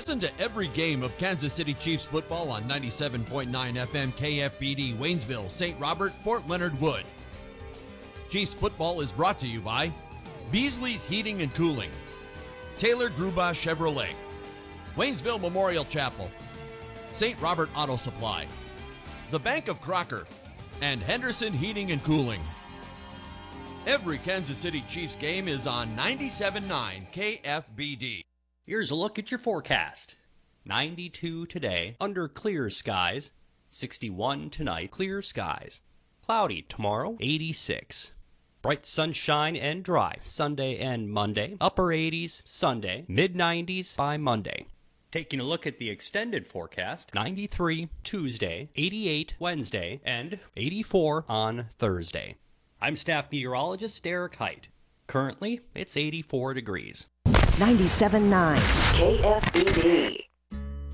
Listen to every game of Kansas City Chiefs football on 97.9 FM KFBD, Waynesville, St. Robert, Fort Leonard Wood. Chiefs football is brought to you by Beasley's Heating and Cooling, Taylor Gruba Chevrolet, Waynesville Memorial Chapel, St. Robert Auto Supply, the Bank of Crocker, and Henderson Heating and Cooling. Every Kansas City Chiefs game is on 97.9 KFBD. Here's a look at your forecast. 92 today, under clear skies. 61 tonight, clear skies. Cloudy tomorrow, 86. Bright sunshine and dry Sunday and Monday. Upper 80s Sunday, mid-90s by Monday. Taking a look at the extended forecast, 93 Tuesday, 88 Wednesday, and 84 on Thursday. I'm staff meteorologist Derek Height. Currently, it's 84 degrees. 97.9 KFBD.